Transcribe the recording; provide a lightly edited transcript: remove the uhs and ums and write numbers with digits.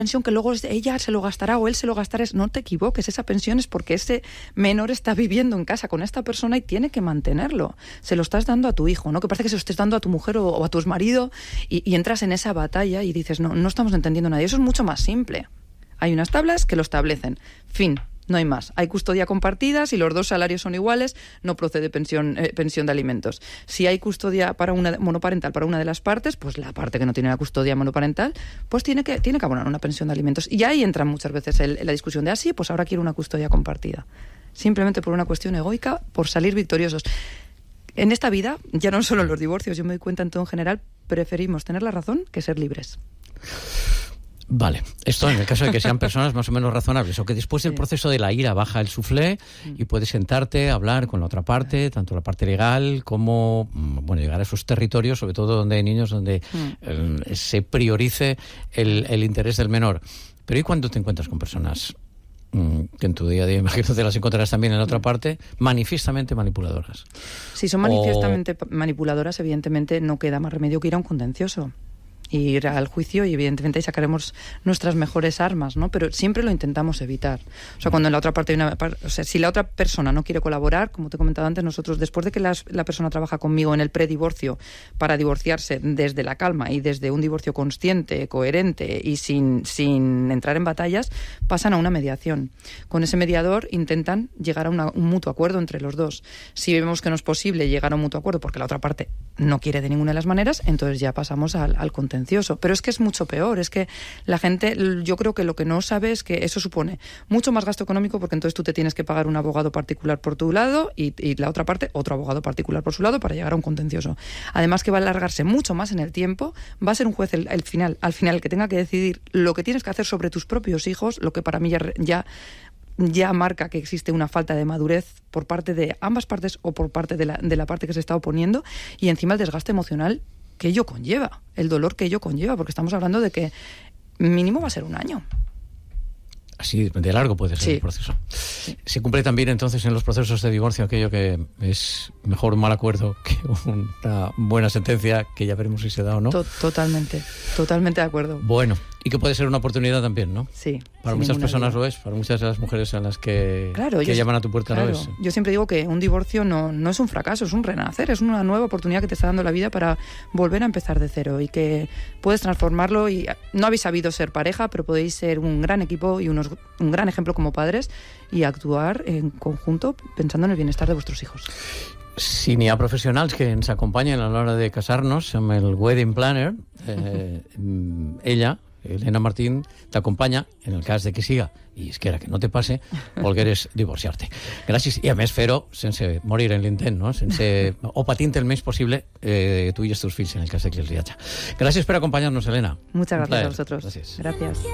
pensión que luego ella se lo gastará o él se lo gastará. No te equivoques, esa pensión es porque ese menor está viviendo en casa con esta persona y tiene que mantenerlo. Se lo estás dando a tu hijo, ¿no? Que parece que se lo estés dando a tu mujer o a tu exmarido y entras en esa batalla y dices, no estamos entendiendo nada. Y eso es mucho más simple. Hay unas tablas que lo establecen. Fin. No hay más. Hay custodia compartida, si los dos salarios son iguales, no procede pensión de alimentos. Si hay custodia monoparental para una de las partes, pues la parte que no tiene la custodia monoparental, pues tiene que abonar una pensión de alimentos. Y ahí entra muchas veces la discusión de sí, pues ahora quiero una custodia compartida. Simplemente por una cuestión egoica, por salir victoriosos. En esta vida, ya no solo en los divorcios, yo me doy cuenta en todo en general, preferimos tener la razón que ser libres. Vale, esto en el caso de que sean personas más o menos razonables, o que después del proceso de la ira baja el suflé y puedes sentarte, hablar con la otra parte, tanto la parte legal como, llegar a esos territorios, sobre todo donde hay niños, donde se priorice el interés del menor. Pero ¿y cuando te encuentras con personas que en tu día a día, imagino, te las encontrarás también en la otra parte, manifiestamente manipuladoras? Si son manifiestamente manipuladoras, evidentemente no queda más remedio que ir a un contencioso. Ir al juicio y evidentemente ahí sacaremos nuestras mejores armas, ¿no? Pero siempre lo intentamos evitar. O sea, cuando en la otra parte si la otra persona no quiere colaborar, como te he comentado antes, nosotros después de que la persona trabaja conmigo en el predivorcio para divorciarse desde la calma y desde un divorcio consciente, coherente y sin entrar en batallas, pasan a una mediación. Con ese mediador intentan llegar a un mutuo acuerdo entre los dos. Si vemos que no es posible llegar a un mutuo acuerdo porque la otra parte no quiere de ninguna de las maneras, entonces ya pasamos al contencioso. Pero es que es mucho peor, es que la gente, yo creo que lo que no sabe es que eso supone mucho más gasto económico, porque entonces tú te tienes que pagar un abogado particular por tu lado y la otra parte otro abogado particular por su lado para llegar a un contencioso. Además que va a alargarse mucho más en el tiempo, va a ser un juez al final el que tenga que decidir lo que tienes que hacer sobre tus propios hijos, lo que para mí ya marca que existe una falta de madurez por parte de ambas partes o por parte de la parte que se está oponiendo, y encima el desgaste emocional que ello conlleva, el dolor que ello conlleva, porque estamos hablando de que mínimo va a ser un año. Así de largo puede ser el proceso. Sí. Se cumple también entonces en los procesos de divorcio aquello que es mejor un mal acuerdo que una buena sentencia, que ya veremos si se da o no. Totalmente de acuerdo. Bueno, y que puede ser una oportunidad también, ¿no? Sí. Para muchas personas lo es, para muchas de las mujeres a las que llaman a tu puerta lo es. Yo siempre digo que un divorcio no es un fracaso, es un renacer, es una nueva oportunidad que te está dando la vida para volver a empezar de cero y que puedes transformarlo. Y no habéis sabido ser pareja, pero podéis ser un gran equipo y un gran ejemplo como padres y actuar en conjunto pensando en el bienestar de vuestros hijos. Si n'hi ha professionals que ens acompanyen a l'hora de casar-nos amb el Wedding Planner, ella, Elena Martín, t'acompanya en el cas de que siga, i és que era que no te passe, volgueres divorciar-te. Gràcies, i a més fer-ho sense morir en l'intent, no? O patint el més possible tu i els teus fills en el cas de que els hi hagi. Gràcies per acompanyar-nos, Elena. Muchas gracias a vosotros. Gracias. Gracias.